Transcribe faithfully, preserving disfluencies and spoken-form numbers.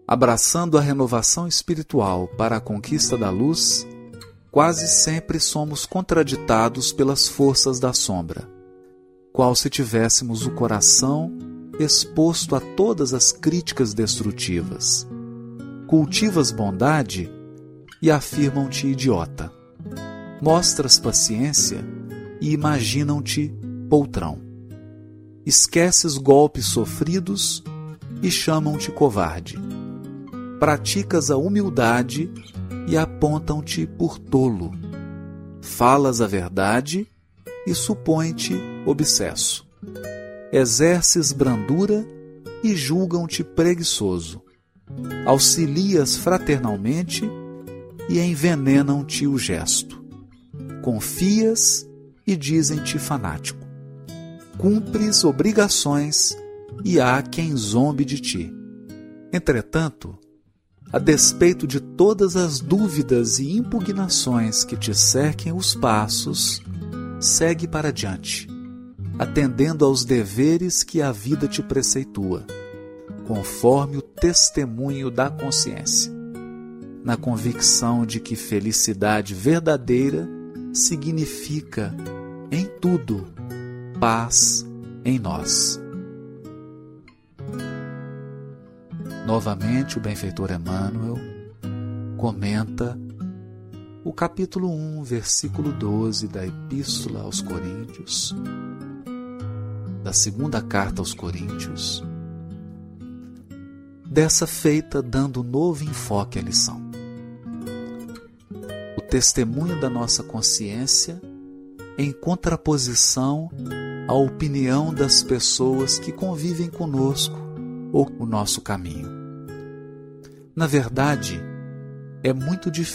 Abraçando a renovação espiritual para a conquista da luz, quase sempre somos contraditados pelas forças da sombra, qual se tivéssemos o coração exposto a todas as críticas destrutivas. Cultivas bondade e afirmam-te idiota. Mostras paciência e imaginam-te poltrão. Esqueces golpes sofridos e chamam-te covarde. Praticas a humildade e apontam-te por tolo. Falas a verdade e supõem-te obsesso. Exerces brandura e julgam-te preguiçoso. Auxilias fraternalmente e envenenam-te o gesto. Confias e dizem-te fanático. Cumpres obrigações e há quem zombe de ti. Entretanto, a despeito de todas as dúvidas e impugnações que te cerquem os passos, segue para diante, atendendo aos deveres que a vida te preceitua, conforme o testemunho da consciência, na convicção de que felicidade verdadeira significa, em tudo, paz em nós. Novamente, o benfeitor Emmanuel comenta o capítulo um, versículo doze da Epístola aos Coríntios, da segunda carta aos Coríntios, dessa feita dando novo enfoque à lição. O testemunho da nossa consciência em contraposição à opinião das pessoas que convivem conosco ou o nosso caminho. Na verdade, é muito difícil